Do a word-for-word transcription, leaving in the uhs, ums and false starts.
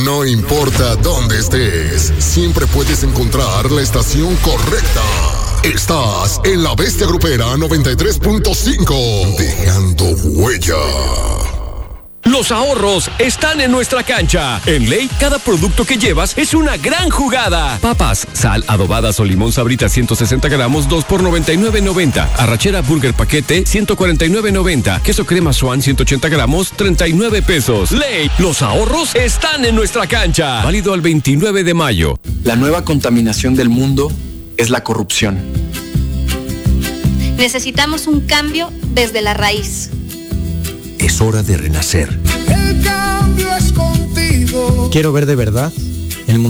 No importa dónde estés, siempre puedes encontrar la estación correcta. Estás en La Bestia Grupera noventa y tres punto cinco, dejando huella. Los ahorros están en nuestra cancha. En Ley, cada producto que llevas es una gran jugada. Papas, sal, adobadas o limón Sabrita ciento sesenta gramos, dos por noventa y nueve noventa. Arrachera Burger Paquete, ciento cuarenta y nueve noventa. Queso crema Swan, ciento ochenta gramos, treinta y nueve pesos. Ley, los ahorros están en nuestra cancha. Válido al veintinueve de mayo. La nueva contaminación del mundo es la corrupción. Necesitamos un cambio desde la raíz. Es hora de renacer. El cambio es contigo. Quiero ver de verdad